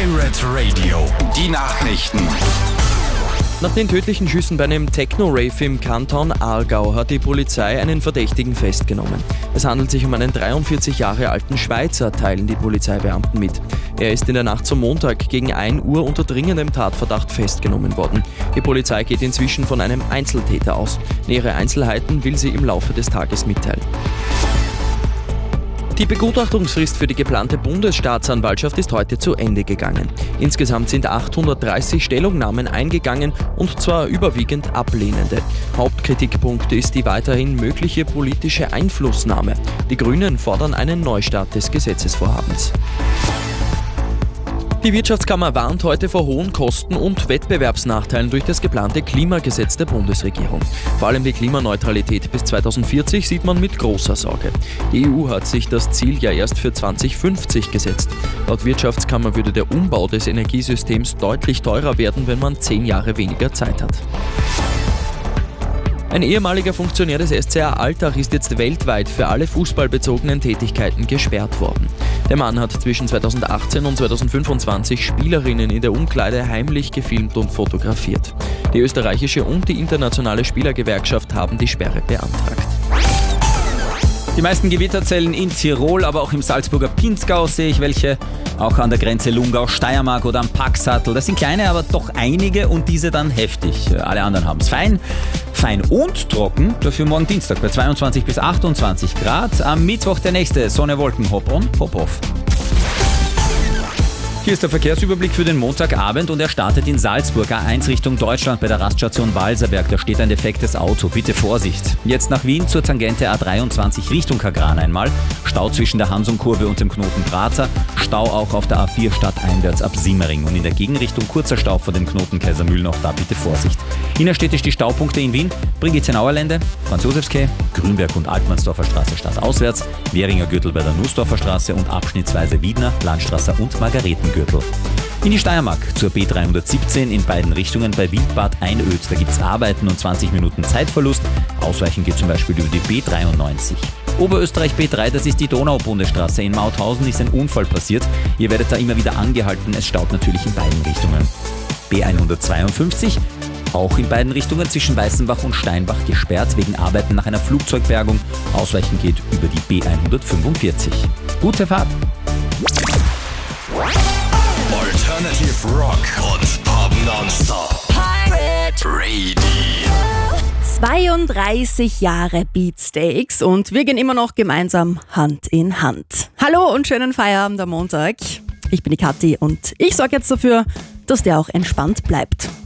Pirate Radio, die Nachrichten. Nach den tödlichen Schüssen bei einem Techno-Rave im Kanton Aargau hat die Polizei einen Verdächtigen festgenommen. Es handelt sich um einen 43 Jahre alten Schweizer, teilen die Polizeibeamten mit. Er ist in der Nacht zum Montag gegen 1 Uhr unter dringendem Tatverdacht festgenommen worden. Die Polizei geht inzwischen von einem Einzeltäter aus. Nähere Einzelheiten will sie im Laufe des Tages mitteilen. Die Begutachtungsfrist für die geplante Bundesstaatsanwaltschaft ist heute zu Ende gegangen. Insgesamt sind 830 Stellungnahmen eingegangen, und zwar überwiegend ablehnende. Hauptkritikpunkt ist die weiterhin mögliche politische Einflussnahme. Die Grünen fordern einen Neustart des Gesetzesvorhabens. Die Wirtschaftskammer warnt heute vor hohen Kosten und Wettbewerbsnachteilen durch das geplante Klimagesetz der Bundesregierung. Vor allem die Klimaneutralität bis 2040 sieht man mit großer Sorge. Die EU hat sich das Ziel ja erst für 2050 gesetzt. Laut Wirtschaftskammer würde der Umbau des Energiesystems deutlich teurer werden, wenn man 10 Jahre weniger Zeit hat. Ein ehemaliger Funktionär des SCA Altach ist jetzt weltweit für alle fußballbezogenen Tätigkeiten gesperrt worden. Der Mann hat zwischen 2018 und 2025 Spielerinnen in der Umkleide heimlich gefilmt und fotografiert. Die österreichische und die internationale Spielergewerkschaft haben die Sperre beantragt. Die meisten Gewitterzellen in Tirol, aber auch im Salzburger Pinzgau sehe ich welche. Auch an der Grenze Lungau-Steiermark oder am Packsattel. Das sind kleine, aber doch einige, und diese dann heftig. Alle anderen haben es fein und trocken. Dafür morgen Dienstag bei 22 bis 28 Grad. Am Mittwoch der nächste Sonne-Wolken Hop-on, Hop-off. Hier ist der Verkehrsüberblick für den Montagabend, und er startet in Salzburg A1 Richtung Deutschland bei der Raststation Walserberg. Da steht ein defektes Auto, bitte Vorsicht. Jetzt nach Wien zur Tangente A23 Richtung Kagran einmal. Stau zwischen der Hansum-Kurve und dem Knoten Prater. Stau auch auf der A4 stadteinwärts ab Simmering. Und in der Gegenrichtung kurzer Stau vor dem Knoten Kaisermühlen, auch da bitte Vorsicht. Innerstädtisch die Staupunkte in Wien: Brigitte-Nauer Lände, Franz-Josefs-Quai, Grünberg und Altmannsdorfer Straße stadtauswärts, Währinger Gürtel bei der Nussdorfer Straße und abschnittsweise Wiedner, Landstraße und Margaretengürtel. In die Steiermark zur B317 in beiden Richtungen bei Wildbad Einöd. Da gibt es Arbeiten und 20 Minuten Zeitverlust. Ausweichen geht zum Beispiel über die B93. Oberösterreich B3, das ist die Donau-Bundesstraße. In Mauthausen ist ein Unfall passiert. Ihr werdet da immer wieder angehalten. Es staut natürlich in beiden Richtungen. B152, auch in beiden Richtungen zwischen Weißenbach und Steinbach gesperrt wegen Arbeiten nach einer Flugzeugbergung. Ausweichen geht über die B145. Gute Fahrt! Alternative Rock und Pop Nonstop. Pirate Radio. 32 Jahre Beatsteaks, und wir gehen immer noch gemeinsam Hand in Hand. Hallo und schönen Feierabend am Montag. Ich bin die Kathi, und ich sorge jetzt dafür, dass der auch entspannt bleibt.